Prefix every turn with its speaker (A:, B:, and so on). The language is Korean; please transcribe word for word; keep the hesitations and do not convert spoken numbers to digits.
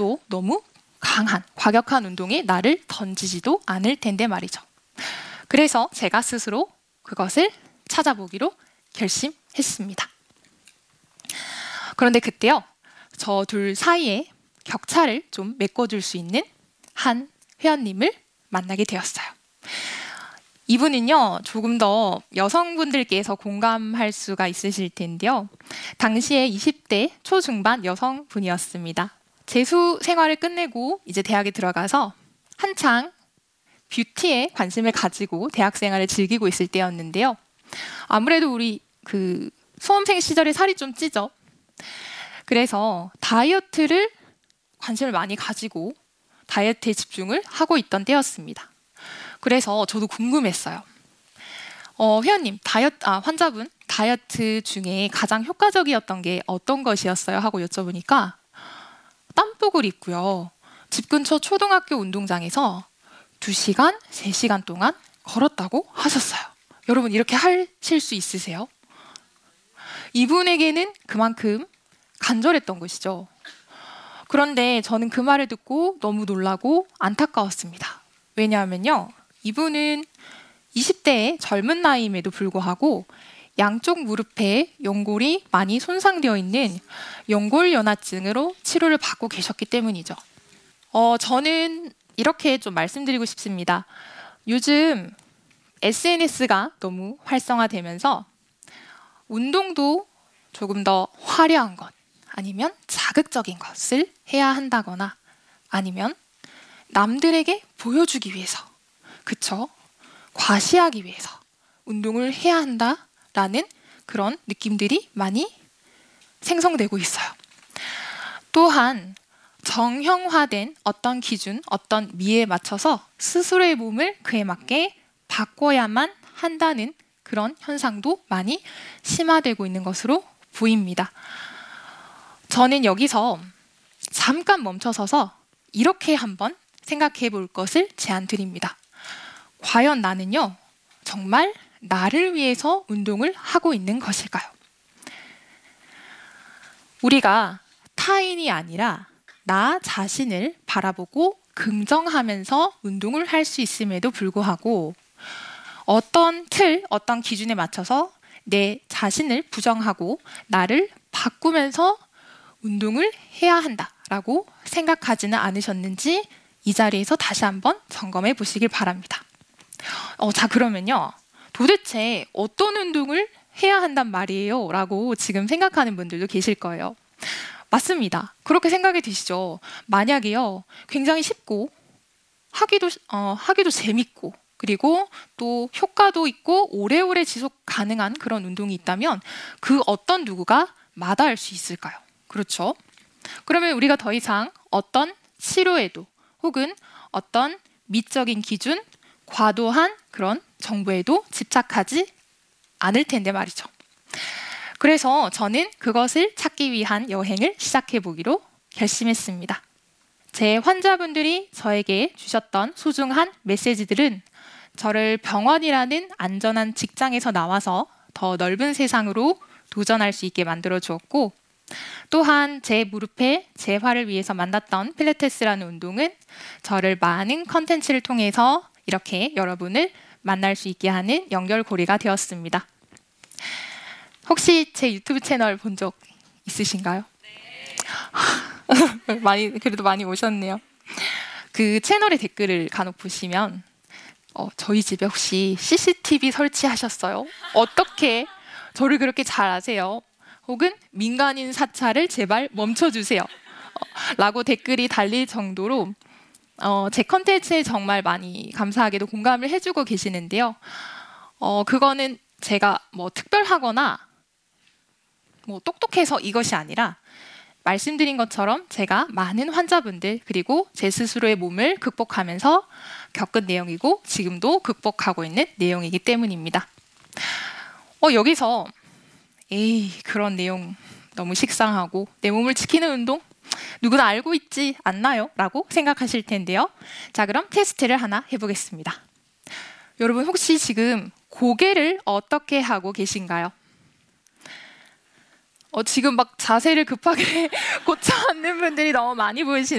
A: 또 너무 강한, 과격한 운동에 나를 던지지도 않을 텐데 말이죠. 그래서 제가 스스로 그것을 찾아보기로 결심했습니다. 그런데 그때요, 저 둘 사이에 격차를 좀 메꿔줄 수 있는 한 회원님을 만나게 되었어요. 이분은요, 조금 더 여성분들께서 공감할 수가 있으실 텐데요. 당시에 이십 대 초중반 여성분이었습니다. 재수 생활을 끝내고 이제 대학에 들어가서 한창 뷰티에 관심을 가지고 대학 생활을 즐기고 있을 때였는데요. 아무래도 우리 그 수험생 시절에 살이 좀 찌죠. 그래서 다이어트를 관심을 많이 가지고 다이어트에 집중을 하고 있던 때였습니다. 그래서 저도 궁금했어요. 어, 회원님, 다이어트, 아, 환자분, 다이어트 중에 가장 효과적이었던 게 어떤 것이었어요? 하고 여쭤보니까 땀복을 입고요. 집 근처 초등학교 운동장에서 두 시간, 세 시간 동안 걸었다고 하셨어요. 여러분, 이렇게 하실 수 있으세요? 이분에게는 그만큼 간절했던 것이죠. 그런데 저는 그 말을 듣고 너무 놀라고 안타까웠습니다. 왜냐하면요, 이분은 이십 대의 젊은 나이임에도 불구하고 양쪽 무릎에 연골이 많이 손상되어 있는 연골연화증으로 치료를 받고 계셨기 때문이죠. 어, 저는 이렇게 좀 말씀드리고 싶습니다. 요즘 에스엔에스가 너무 활성화되면서 운동도 조금 더 화려한 것, 아니면 자극적인 것을 해야 한다거나 아니면 남들에게 보여주기 위해서, 그쵸? 과시하기 위해서 운동을 해야 한다라는 그런 느낌들이 많이 생성되고 있어요. 또한 정형화된 어떤 기준, 어떤 미에 맞춰서 스스로의 몸을 그에 맞게 바꿔야만 한다는 그런 현상도 많이 심화되고 있는 것으로 보입니다. 저는 여기서 잠깐 멈춰서서 이렇게 한번 생각해 볼 것을 제안 드립니다. 과연 나는요, 정말 나를 위해서 운동을 하고 있는 것일까요? 우리가 타인이 아니라 나 자신을 바라보고 긍정하면서 운동을 할 수 있음에도 불구하고 어떤 틀, 어떤 기준에 맞춰서 내 자신을 부정하고 나를 바꾸면서 운동을 해야 한다라고 생각하지는 않으셨는지 이 자리에서 다시 한번 점검해 보시길 바랍니다. 어, 자, 그러면요, 도대체 어떤 운동을 해야 한단 말이에요? 라고 지금 생각하는 분들도 계실 거예요. 맞습니다. 그렇게 생각이 드시죠? 만약에요, 굉장히 쉽고 하기도, 어, 하기도 재밌고 그리고 또 효과도 있고 오래오래 지속 가능한 그런 운동이 있다면 그 어떤 누구가 마다할 수 있을까요? 그렇죠? 그러면 우리가 더 이상 어떤 치료에도 혹은 어떤 미적인 기준, 과도한 그런 정보에도 집착하지 않을 텐데 말이죠. 그래서 저는 그것을 찾기 위한 여행을 시작해 보기로 결심했습니다. 제 환자분들이 저에게 주셨던 소중한 메시지들은 저를 병원이라는 안전한 직장에서 나와서 더 넓은 세상으로 도전할 수 있게 만들어 주었고, 또한 제 무릎에 재활을 위해서 만났던 필라테스라는 운동은 저를 많은 컨텐츠를 통해서 이렇게 여러분을 만날 수 있게 하는 연결고리가 되었습니다. 혹시 제 유튜브 채널 본 적 있으신가요? 네. 많이, 그래도 많이 오셨네요. 그 채널의 댓글을 간혹 보시면 어, 저희 집에 혹시 씨씨티비 설치하셨어요? 어떻게 저를 그렇게 잘 아세요? 혹은 민간인 사찰을 제발 멈춰주세요. 어, 라고 댓글이 달릴 정도로 어, 제 컨텐츠에 정말 많이 감사하게도 공감을 해주고 계시는데요. 어, 그거는 제가 뭐 특별하거나 뭐 똑똑해서 이것이 아니라 말씀드린 것처럼 제가 많은 환자분들 그리고 제 스스로의 몸을 극복하면서 겪은 내용이고 지금도 극복하고 있는 내용이기 때문입니다. 어, 여기서 에이, 그런 내용 너무 식상하고 내 몸을 지키는 운동? 누구나 알고 있지 않나요? 라고 생각하실 텐데요. 자, 그럼 테스트를 하나 해보겠습니다. 여러분 혹시 지금 고개를 어떻게 하고 계신가요? 어, 지금 막 자세를 급하게 고쳐 앉는 분들이 너무 많이 보이시는데